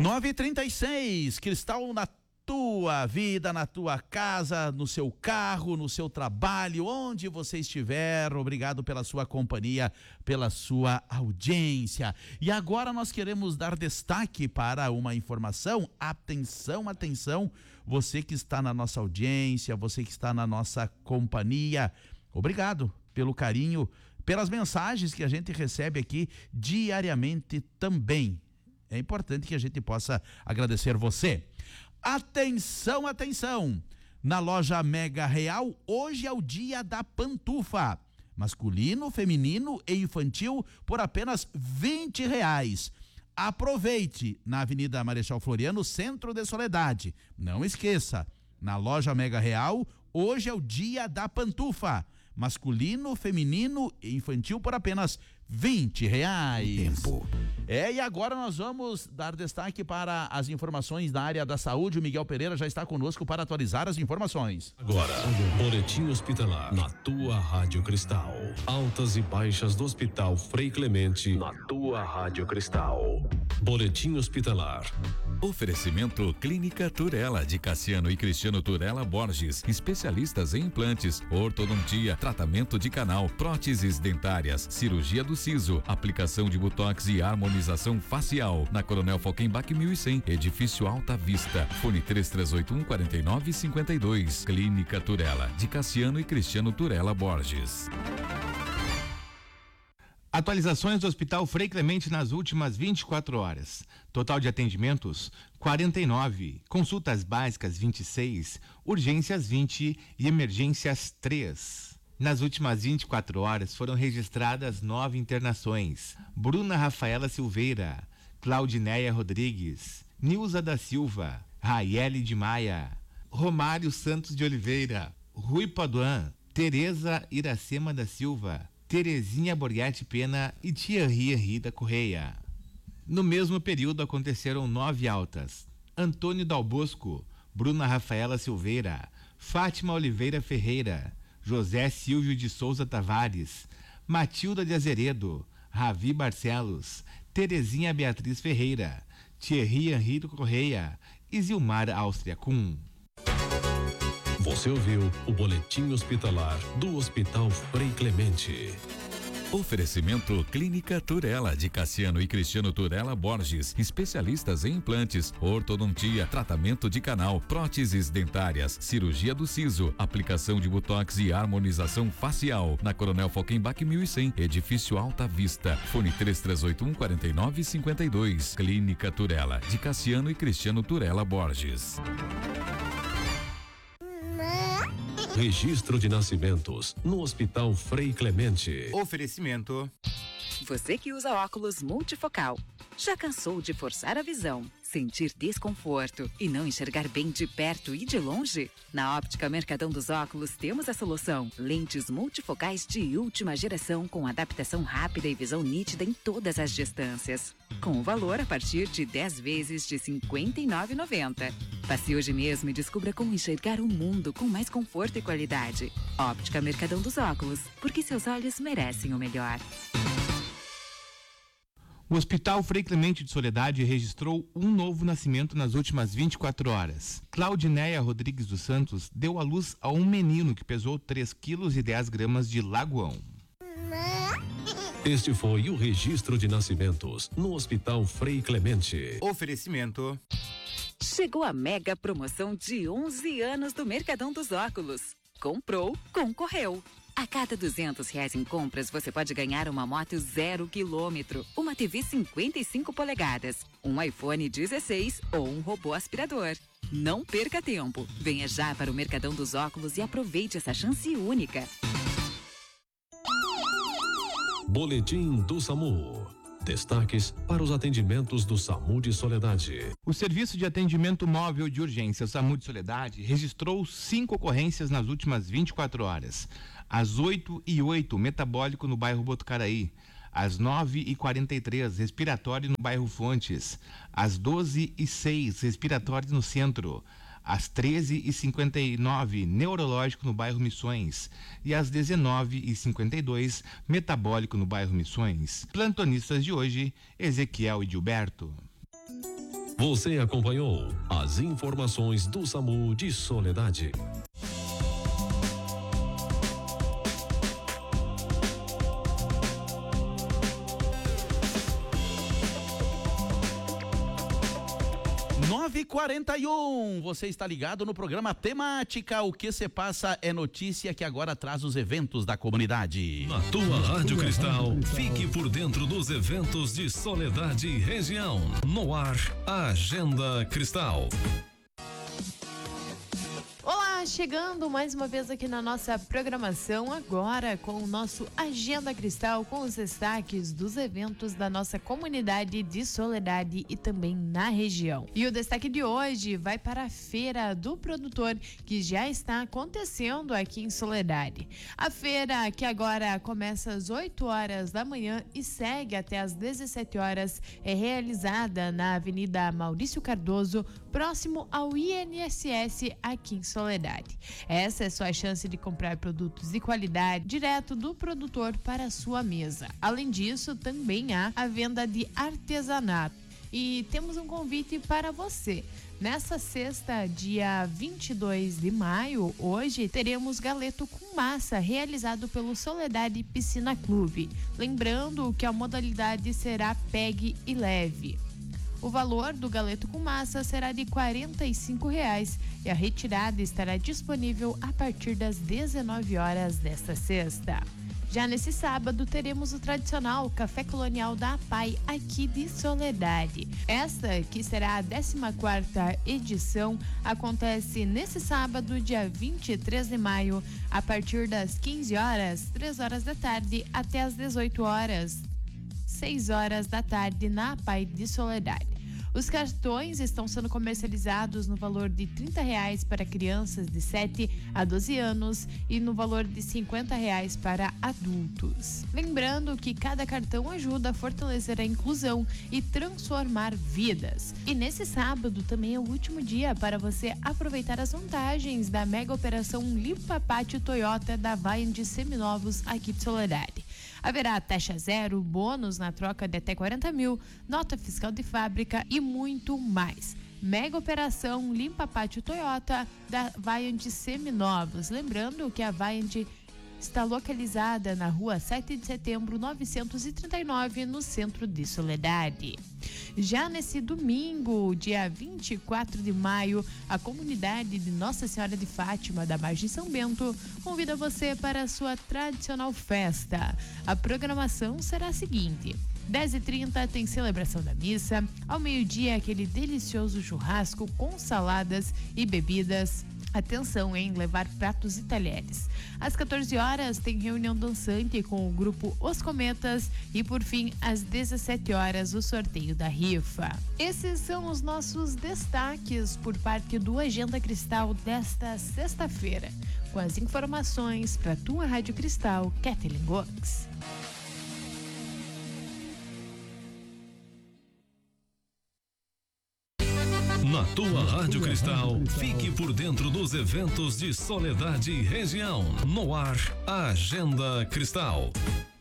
9h36, Cristal na tua vida, na tua casa, no seu carro, no seu trabalho, onde você estiver. Obrigado pela sua companhia, pela sua audiência. E agora nós queremos dar destaque para uma informação. Atenção, atenção, você que está na nossa audiência, você que está na nossa companhia. Obrigado pelo carinho, pelas mensagens que a gente recebe aqui diariamente também. É importante que a gente possa agradecer você. Atenção, atenção! Na loja Mega Real, hoje é o dia da pantufa. Masculino, feminino e infantil por apenas R$20. Aproveite na Avenida Marechal Floriano, Centro de Soledade. Não esqueça, na loja Mega Real, hoje é o dia da pantufa. Masculino, feminino e infantil por apenas R$20. Tempo. E agora nós vamos dar destaque para as informações da área da saúde. O Miguel Pereira já está conosco para atualizar as informações. Agora, boletim hospitalar na tua Rádio Cristal. Altas e baixas do Hospital Frei Clemente na tua Rádio Cristal. Boletim hospitalar. Oferecimento Clínica Turela de Cassiano e Cristiano Turela Borges, especialistas em implantes, ortodontia, tratamento de canal, próteses dentárias, cirurgia do siso, aplicação de botox e harmonização facial. Na Coronel Falkenbach 1100, edifício Alta Vista. Fone 3381-4952. Clínica Turela de Cassiano e Cristiano Turela Borges. Atualizações do Hospital Frei Clemente nas últimas 24 horas. Total de atendimentos 49, consultas básicas 26, urgências 20 e emergências 3. Nas últimas 24 horas foram registradas 9 internações. Bruna Rafaela Silveira, Claudineia Rodrigues, Nilza da Silva, Raiele de Maia, Romário Santos de Oliveira, Rui Paduan, Tereza Iracema da Silva, Terezinha Borghetti Pena e Thierry Henri da Correia. No mesmo período aconteceram 9 altas. Antônio Dal Bosco, Bruna Rafaela Silveira, Fátima Oliveira Ferreira, José Silvio de Souza Tavares, Matilda de Azeredo, Ravi Barcelos, Terezinha Beatriz Ferreira, Thierry Henri da Correia e Zilmar Áustria Kuhn. Você ouviu o boletim hospitalar do Hospital Frei Clemente. Oferecimento Clínica Turela de Cassiano e Cristiano Turela Borges, especialistas em implantes, ortodontia, tratamento de canal, próteses dentárias, cirurgia do siso, aplicação de botox e harmonização facial. Na Coronel Falkenbach 1100, edifício Alta Vista. Fone 3381-4952. Clínica Turela de Cassiano e Cristiano Turela Borges. Registro de nascimentos no Hospital Frei Clemente. Oferecimento. Você que usa óculos multifocal, já cansou de forçar a visão, sentir desconforto e não enxergar bem de perto e de longe? Na Óptica Mercadão dos Óculos temos a solução. Lentes multifocais de última geração com adaptação rápida e visão nítida em todas as distâncias. Com o valor a partir de 10 vezes de R$ 59,90. Passe hoje mesmo e descubra como enxergar o mundo com mais conforto e qualidade. Óptica Mercadão dos Óculos, porque seus olhos merecem o melhor. O Hospital Frei Clemente de Soledade registrou um novo nascimento nas últimas 24 horas. Claudineia Rodrigues dos Santos deu à luz a um menino que pesou 3,10 kg de lagoão. Este foi o registro de nascimentos no Hospital Frei Clemente. Oferecimento. Chegou a mega promoção de 11 anos do Mercadão dos Óculos. Comprou, concorreu. A cada R$200 em compras, você pode ganhar uma moto 0 km, uma TV 55 polegadas, um iPhone 16 ou um robô aspirador. Não perca tempo. Venha já para o Mercadão dos Óculos e aproveite essa chance única. Boletim do SAMU. Destaques para os atendimentos do SAMU de Soledade. O Serviço de Atendimento Móvel de Urgência SAMU de Soledade registrou 5 ocorrências nas últimas 24 horas. Às 8h08, metabólico no bairro Botucaraí. Às 9h43, respiratório no bairro Fontes. Às 12h06, respiratório no centro. Às 13h59, neurológico no bairro Missões. E às 19h52, metabólico no bairro Missões. Plantonistas de hoje, Ezequiel e Gilberto. Você acompanhou as informações do SAMU de Soledade. Nove 41, você está ligado no programa Temática. O que se passa é notícia que agora traz os eventos da comunidade. Na tua Rádio Cristal, fique por dentro dos eventos de Soledade e região. No ar, a Agenda Cristal. Olá, chegando mais uma vez aqui na nossa programação, agora com o nosso Agenda Cristal, com os destaques dos eventos da nossa comunidade de Soledade e também na região. E o destaque de hoje vai para a Feira do Produtor, que já está acontecendo aqui em Soledade. A feira, que agora começa às 8 horas da manhã e segue até às 17 horas, é realizada na Avenida Maurício Cardoso, próximo ao INSS aqui em Soledade. Essa é sua chance de comprar produtos de qualidade direto do produtor para a sua mesa. Além disso, também há a venda de artesanato. E temos um convite para você. Nessa sexta, dia 22 de maio, hoje teremos galeto com massa realizado pelo Soledade Piscina Clube. Lembrando que a modalidade será pegue e leve. O valor do galeto com massa será de R$ 45,00 e a retirada estará disponível a partir das 19 horas desta sexta. Já nesse sábado, teremos o tradicional Café Colonial da APAI aqui de Soledade. Esta, que será a 14ª edição, acontece nesse sábado, dia 23 de maio, a partir das 15 horas, 3 horas da tarde, até as 18 horas, 6 horas da tarde, na APAI de Soledade. Os cartões estão sendo comercializados no valor de R$ 30,00 para crianças de 7 a 12 anos e no valor de R$ 50,00 para adultos. Lembrando que cada cartão ajuda a fortalecer a inclusão e transformar vidas. E nesse sábado também é o último dia para você aproveitar as vantagens da mega operação Limpa Pátio Toyota da Vaand Seminovos aqui de Soledade. Haverá taxa zero, bônus na troca de até 40 mil, nota fiscal de fábrica e muito mais. Mega operação Limpa Pátio Toyota da Vaand Seminovos. Lembrando que a Vaand está localizada na rua 7 de setembro, 939, no centro de Soledade. Já nesse domingo, dia 24 de maio, a comunidade de Nossa Senhora de Fátima, da Margem São Bento, convida você para a sua tradicional festa. A programação será a seguinte: 10h30 tem celebração da missa, ao meio-dia aquele delicioso churrasco com saladas e bebidas. Atenção em levar pratos e talheres. Às 14 horas tem reunião dançante com o grupo Os Cometas e por fim às 17 horas o sorteio da rifa. Esses são os nossos destaques por parte do Agenda Cristal desta sexta-feira. Com as informações para tua Rádio Cristal, Kathleen Gox. Na tua Rádio Cristal, fique por dentro dos eventos de Soledade e região. No ar, a Agenda Cristal.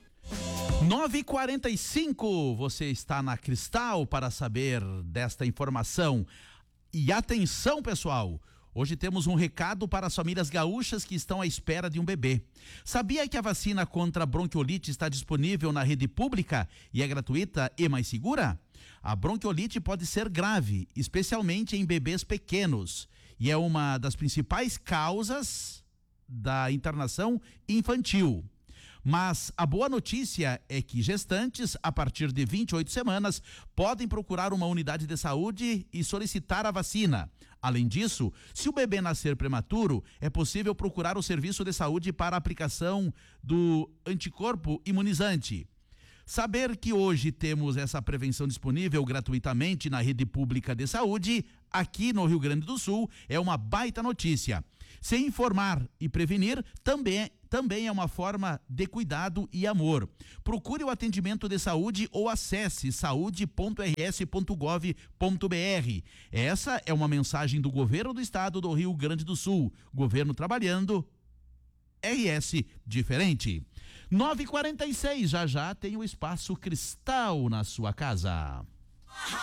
9h45, você está na Cristal para saber desta informação. E atenção, pessoal! Hoje temos um recado para as famílias gaúchas que estão à espera de um bebê. Sabia que a vacina contra a bronquiolite está disponível na rede pública e é gratuita e mais segura? A bronquiolite pode ser grave, especialmente em bebês pequenos, e é uma das principais causas da internação infantil. Mas a boa notícia é que gestantes, a partir de 28 semanas, podem procurar uma unidade de saúde e solicitar a vacina. Além disso, se o bebê nascer prematuro, é possível procurar o serviço de saúde para a aplicação do anticorpo imunizante. Saber que hoje temos essa prevenção disponível gratuitamente na rede pública de saúde, aqui no Rio Grande do Sul, é uma baita notícia. Se informar e prevenir também é uma forma de cuidado e amor. Procure o atendimento de saúde ou acesse saude.rs.gov.br. Essa é uma mensagem do governo do estado do Rio Grande do Sul. Governo trabalhando, RS diferente. 9h46, já tem o Espaço Cristal na sua casa.